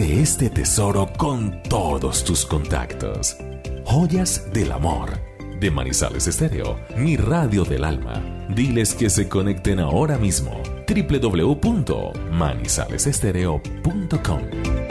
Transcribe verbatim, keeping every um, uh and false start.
Comparte este tesoro con todos tus contactos. Joyas del Amor, de Manizales Estéreo, mi radio del alma. Diles que se conecten ahora mismo. doble u doble u doble u punto manizales estéreo punto com